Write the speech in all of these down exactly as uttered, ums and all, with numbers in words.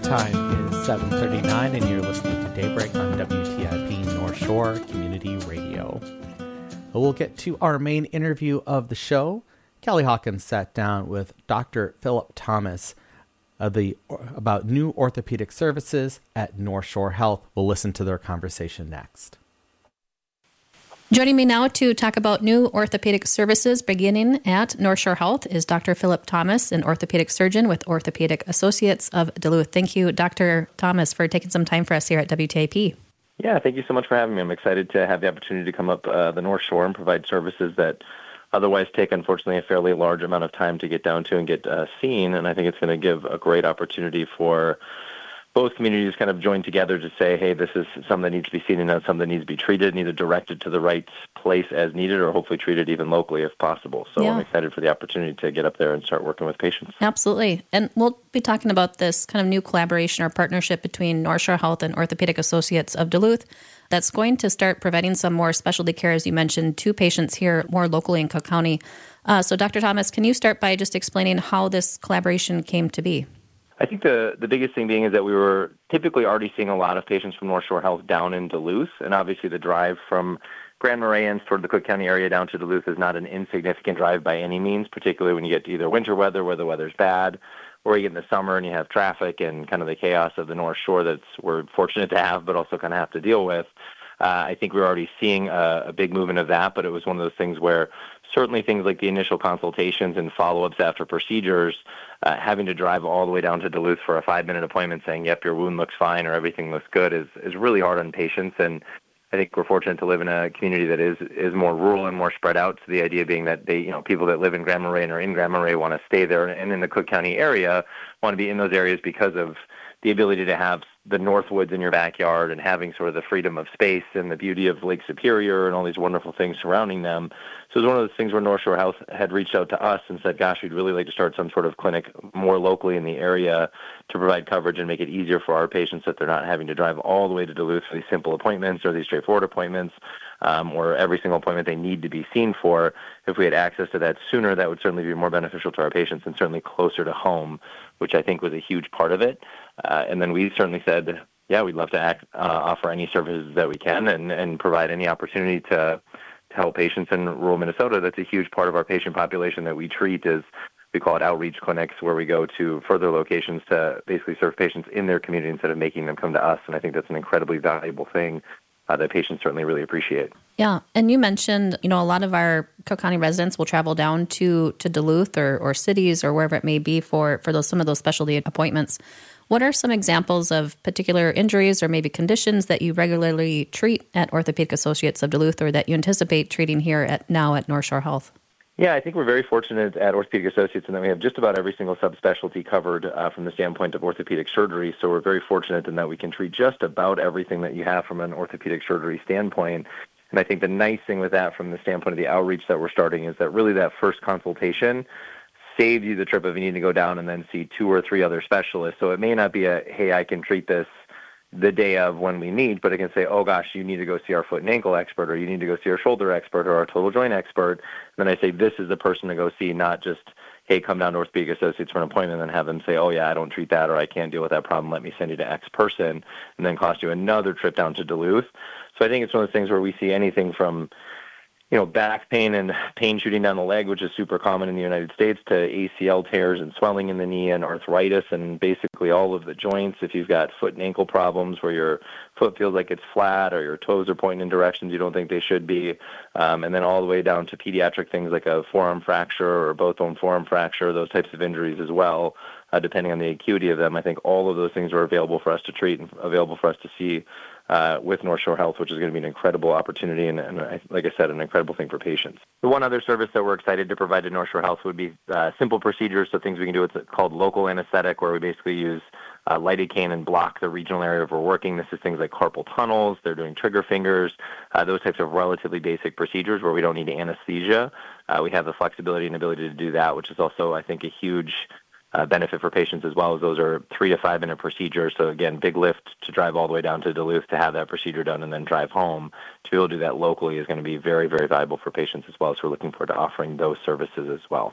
time is seven thirty-nine, and you're listening to Daybreak on W T I P North Shore Community Radio. We'll get to our main interview of the show. Kelly Hawkins sat down with Doctor Philip Thomas of the about new orthopedic services at North Shore Health. We'll listen to their conversation next. Joining me now to talk about new orthopedic services beginning at North Shore Health is Doctor Philip Thomas, an orthopedic surgeon with Orthopedic Associates of Duluth. Thank you, Doctor Thomas, for taking some time for us here at W T I P. Yeah, thank you so much for having me. I'm excited to have the opportunity to come up uh, the North Shore and provide services that otherwise take, unfortunately, a fairly large amount of time to get down to and get uh, seen. And I think it's going to give a great opportunity for both communities kind of join together to say, hey, this is something that needs to be seen and not something that needs to be treated, and either directed to the right place as needed or hopefully treated even locally if possible. So yeah. I'm excited for the opportunity to get up there and start working with patients. Absolutely. And we'll be talking about this kind of new collaboration or partnership between North Shore Health and Orthopedic Associates of Duluth that's going to start providing some more specialty care, as you mentioned, to patients here more locally in Cook County. Uh, so Doctor Thomas, can you start by just explaining how this collaboration came to be? I think the, the biggest thing being is that we were typically already seeing a lot of patients from North Shore Health down in Duluth, and obviously the drive from Grand Marais and toward the Cook County area down to Duluth is not an insignificant drive by any means, particularly when you get to either winter weather where the weather's bad, or you get in the summer and you have traffic and kind of the chaos of the North Shore that's we're fortunate to have but also kind of have to deal with. Uh, I think we were already seeing a, a big movement of that, but it was one of those things where certainly things like the initial consultations and follow-ups after procedures, uh, having to drive all the way down to Duluth for a five-minute appointment saying, yep, your wound looks fine or everything looks good is, is really hard on patients. And I think we're fortunate to live in a community that is is more rural and more spread out. So the idea being that they, you know, people that live in Grand Marais and are in Grand Marais want to stay there, and in the Cook County area want to be in those areas because of the ability to have the Northwoods in your backyard and having sort of the freedom of space and the beauty of Lake Superior and all these wonderful things surrounding them. So it was one of those things where North Shore Health had reached out to us and said, gosh, we'd really like to start some sort of clinic more locally in the area to provide coverage and make it easier for our patients that they're not having to drive all the way to Duluth for these simple appointments or these straightforward appointments, um, or every single appointment they need to be seen for. If we had access to that sooner, that would certainly be more beneficial to our patients and certainly closer to home, which I think was a huge part of it. Uh, and then we certainly said, yeah, we'd love to act, uh, offer any services that we can and, and provide any opportunity to, to help patients in rural Minnesota. That's a huge part of our patient population that we treat is we call it outreach clinics, where we go to further locations to basically serve patients in their community instead of making them come to us. And I think that's an incredibly valuable thing uh, that patients certainly really appreciate. Yeah. And you mentioned, you know, a lot of our Cook County residents will travel down to, to Duluth or, or cities or wherever it may be for, for those some of those specialty appointments. What are some examples of particular injuries or maybe conditions that you regularly treat at Orthopedic Associates of Duluth or that you anticipate treating here at now at North Shore Health? Yeah, I think we're very fortunate at Orthopedic Associates in that we have just about every single subspecialty covered uh, from the standpoint of orthopedic surgery. So we're very fortunate in that we can treat just about everything that you have from an orthopedic surgery standpoint. And I think the nice thing with that from the standpoint of the outreach that we're starting is that really that first consultation saves you the trip of you need to go down and then see two or three other specialists. So it may not be a, hey, I can treat this the day of when we meet, but it can say, oh gosh, you need to go see our foot and ankle expert, or you need to go see our shoulder expert or our total joint expert. And then I say, this is the person to go see, not just, hey, come down to Orthopedic Associates for an appointment and have them say, oh yeah, I don't treat that, or I can't deal with that problem. Let me send you to X person, and then cost you another trip down to Duluth. So I think it's one of those things where we see anything from you know, back pain and pain shooting down the leg, which is super common in the United States, to A C L tears and swelling in the knee and arthritis and basically all of the joints. If you've got foot and ankle problems where your foot feels like it's flat or your toes are pointing in directions you don't think they should be, um, and then all the way down to pediatric things like a forearm fracture or both bone forearm fracture, those types of injuries as well, uh, depending on the acuity of them. I think all of those things are available for us to treat and available for us to see Uh, with North Shore Health, which is going to be an incredible opportunity and, and, like I said, an incredible thing for patients. The one other service that we're excited to provide to North Shore Health would be uh, simple procedures, so things we can do. It's called local anesthetic, where we basically use uh, lidocaine and block the regional area where we're working. This is things like carpal tunnels. They're doing trigger fingers, uh, those types of relatively basic procedures where we don't need anesthesia. Uh, we have the flexibility and ability to do that, which is also, I think, a huge Uh, benefit for patients as well, as those are three to five minute procedures. So again, big lift to drive all the way down to Duluth to have that procedure done and then drive home. To be able to do that locally is going to be very, very valuable for patients as well. So we're looking forward to offering those services as well.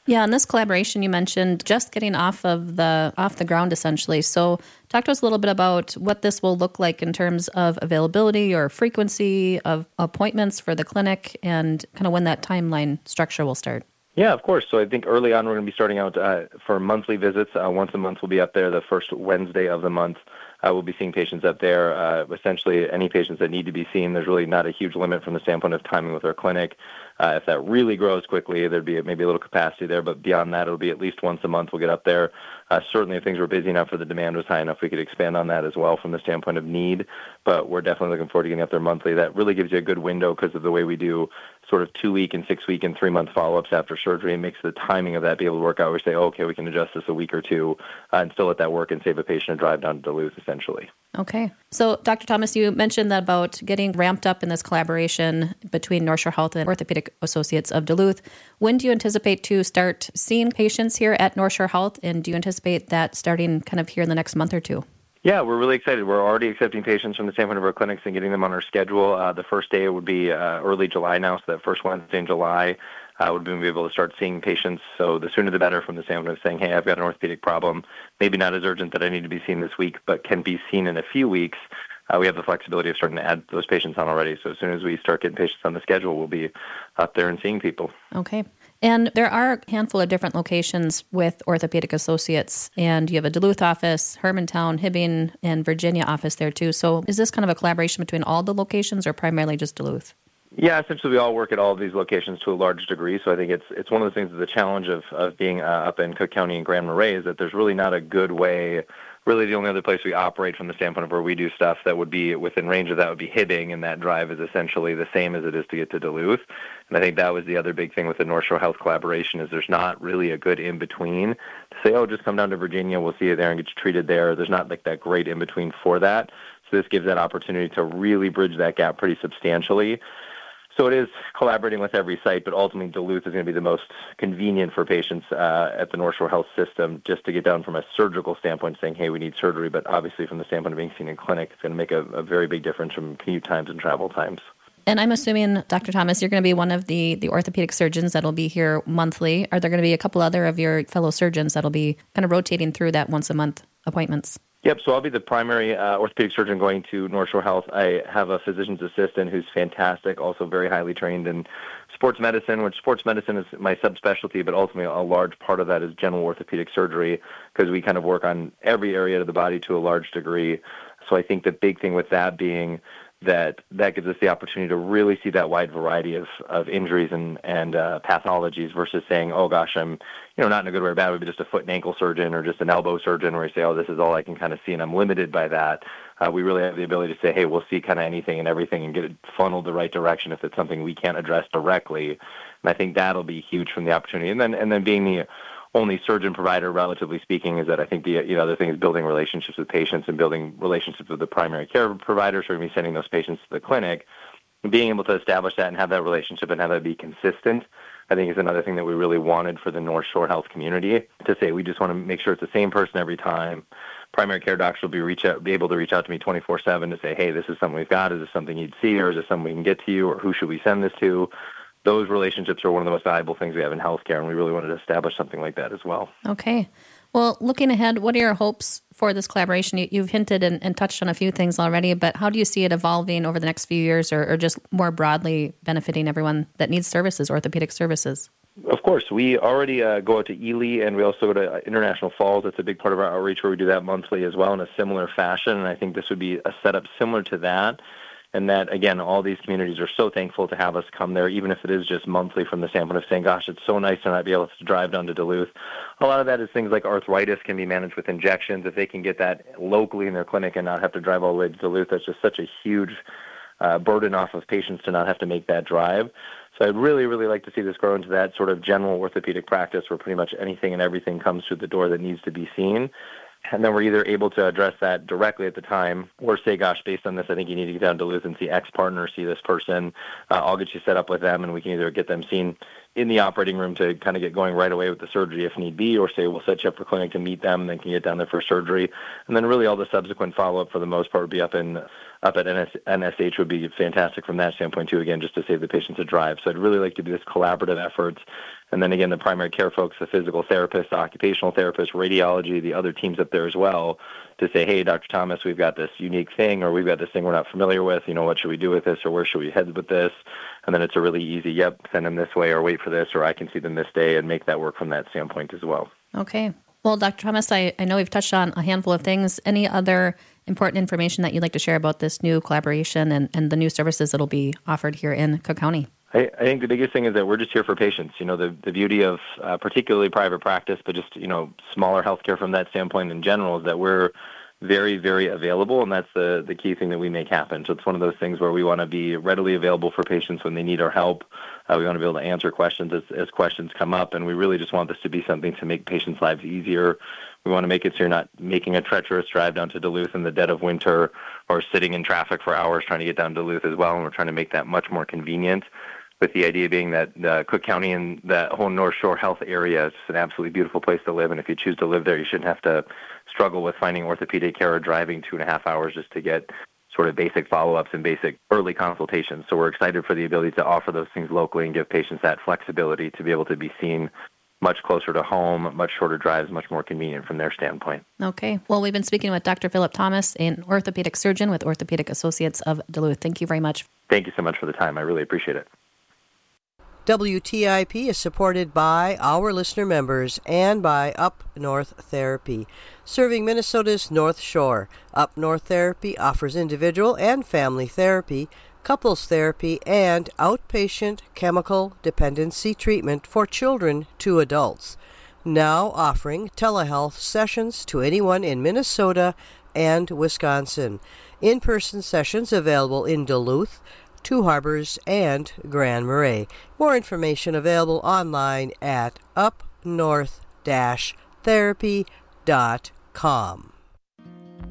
Yeah, and this collaboration you mentioned, just getting off of the off the ground essentially. So talk to us a little bit about what this will look like in terms of availability or frequency of appointments for the clinic and kind of when that timeline structure will start. Yeah, of course. So I think early on we're going to be starting out uh, for monthly visits. Uh, once a month we'll be up there the first Wednesday of the month. Uh, we'll be seeing patients up there, uh, essentially any patients that need to be seen. There's really not a huge limit from the standpoint of timing with our clinic. Uh, if that really grows quickly, there'd be maybe a little capacity there, but beyond that, it'll be at least once a month we'll get up there. Uh, certainly if things were busy enough or the demand was high enough, we could expand on that as well from the standpoint of need, but we're definitely looking forward to getting up there monthly. That really gives you a good window because of the way we do sort of two-week and six-week and three-month follow-ups after surgery. It makes the timing of that be able to work out. We say, oh, okay, we can adjust this a week or two uh, and still let that work and save a patient a drive down to Duluth, essentially. Okay. So, Doctor Thomas, you mentioned that about getting ramped up in this collaboration between North Shore Health and Orthopedic Associates of Duluth. When do you anticipate to start seeing patients here at North Shore Health, and do you anticipate that starting kind of here in the next month or two? Yeah, we're really excited. We're already accepting patients from the standpoint of our clinics and getting them on our schedule. Uh, the first day would be uh, early July now, so that first Wednesday in July uh, would be able to start seeing patients. So the sooner the better from the standpoint of saying, hey, I've got an orthopedic problem, maybe not as urgent that I need to be seen this week, but can be seen in a few weeks. Uh, we have the flexibility of starting to add those patients on already. So as soon as we start getting patients on the schedule, we'll be up there and seeing people. Okay. And there are a handful of different locations with Orthopedic Associates, and you have a Duluth office, Hermantown, Hibbing, and Virginia office there too. So is this kind of a collaboration between all the locations or primarily just Duluth? Yeah, essentially we all work at all of these locations to a large degree. So I think it's it's one of the things, the challenge of, of being uh, up in Cook County and Grand Marais is that there's really not a good way. Really, the only other place we operate from the standpoint of where we do stuff that would be within range of that would be Hibbing, and that drive is essentially the same as it is to get to Duluth. And I think that was the other big thing with the North Shore Health collaboration is there's not really a good in-between to say, oh, just come down to Virginia, we'll see you there and get you treated there. There's not like that great in-between for that. So this gives that opportunity to really bridge that gap pretty substantially. So it is collaborating with every site, but ultimately Duluth is going to be the most convenient for patients uh, at the North Shore Health system just to get down from a surgical standpoint saying, hey, we need surgery, but obviously from the standpoint of being seen in clinic, it's going to make a, a very big difference from commute times and travel times. And I'm assuming, Doctor Thomas, you're going to be one of the, the orthopedic surgeons that'll be here monthly. Are there going to be a couple other of your fellow surgeons that'll be kind of rotating through that once a month appointments? Yep, so I'll be the primary uh, orthopedic surgeon going to North Shore Health. I have a physician's assistant who's fantastic, also very highly trained in sports medicine, which sports medicine is my subspecialty, but ultimately a large part of that is general orthopedic surgery because we kind of work on every area of the body to a large degree. So I think the big thing with that being that that gives us the opportunity to really see that wide variety of, of injuries and, and uh, pathologies versus saying, oh, gosh, I'm you know not in a good way or bad way, but just a foot and ankle surgeon or just an elbow surgeon where you say, oh, this is all I can kind of see and I'm limited by that. Uh, we really have the ability to say, hey, we'll see kind of anything and everything and get it funneled the right direction if it's something we can't address directly. And I think that'll be huge from the opportunity. And then and then being the only surgeon provider, relatively speaking, is that I think the you know other thing is building relationships with patients and building relationships with the primary care providers who are going to be sending those patients to the clinic. And being able to establish that and have that relationship and have that be consistent, I think is another thing that we really wanted for the North Shore Health community to say we just want to make sure it's the same person every time. Primary care doctors will be reach out, be able to reach out to me twenty-four seven to say, hey, this is something we've got. Is this something you'd see, or is this something we can get to you, or who should we send this to? Those relationships are one of the most valuable things we have in healthcare, and we really wanted to establish something like that as well. Okay. Well, looking ahead, what are your hopes for this collaboration? You, you've hinted and, and touched on a few things already, but how do you see it evolving over the next few years or, or just more broadly benefiting everyone that needs services, orthopedic services? Of course. We already uh, go out to Ely, and we also go to International Falls. It's a big part of our outreach where we do that monthly as well in a similar fashion, and I think this would be a setup similar to that. And that, again, all these communities are so thankful to have us come there, even if it is just monthly from the standpoint of saying, gosh, it's so nice to not be able to drive down to Duluth. A lot of that is things like arthritis can be managed with injections. If they can get that locally in their clinic and not have to drive all the way to Duluth, that's just such a huge uh, burden off of patients to not have to make that drive. So I'd really, really like to see this grow into that sort of general orthopedic practice where pretty much anything and everything comes through the door that needs to be seen. And then we're either able to address that directly at the time or say, gosh, based on this, I think you need to get down to Duluth and see X partner, see this person. Uh, I'll get you set up with them, and we can either get them seen in the operating room to kind of get going right away with the surgery if need be, or say we'll set you up for clinic to meet them, then can get down there for surgery. And then really all the subsequent follow-up for the most part would be up in up at N S, N S H would be fantastic from that standpoint too, again, just to save the patients a drive. So I'd really like to do this collaborative effort. And then again, the primary care folks, the physical therapists, the occupational therapists, radiology, the other teams up there as well, to say, hey, Doctor Thomas, we've got this unique thing, or we've got this thing we're not familiar with, you know, what should we do with this, or where should we head with this? And then it's a really easy, yep, send them this way, or wait for this, or I can see them this day, and make that work from that standpoint as well. Okay. Well, Doctor Thomas, I, I know we've touched on a handful of things. Any other important information that you'd like to share about this new collaboration and, and the new services that will be offered here in Cook County? I, I think the biggest thing is that we're just here for patients. You know, the, the beauty of uh, particularly private practice, but just, you know, smaller healthcare from that standpoint in general, is that we're very, very available, and that's the, the key thing that we make happen. So it's one of those things where we want to be readily available for patients when they need our help. Uh, we want to be able to answer questions as, as questions come up, and we really just want this to be something to make patients' lives easier. We want to make it so you're not making a treacherous drive down to Duluth in the dead of winter, or sitting in traffic for hours trying to get down to Duluth as well, and we're trying to make that much more convenient, with the idea being that uh, Cook County and that whole North Shore health area is an absolutely beautiful place to live, and if you choose to live there, you shouldn't have to struggle with finding orthopedic care or driving two and a half hours just to get sort of basic follow-ups and basic early consultations. So we're excited for the ability to offer those things locally and give patients that flexibility to be able to be seen much closer to home, much shorter drives, much more convenient from their standpoint. Okay. Well, we've been speaking with Doctor Philip Thomas, an orthopedic surgeon with Orthopedic Associates of Duluth. Thank you very much. Thank you so much for the time. I really appreciate it. W T I P is supported by our listener members and by Up North Therapy, serving Minnesota's North Shore. Up North Therapy offers individual and family therapy, couples therapy, and outpatient chemical dependency treatment for children to adults. Now offering telehealth sessions to anyone in Minnesota and Wisconsin. In-person sessions available in Duluth, Two Harbors, and Grand Marais. More information available online at up north dash therapy dot com.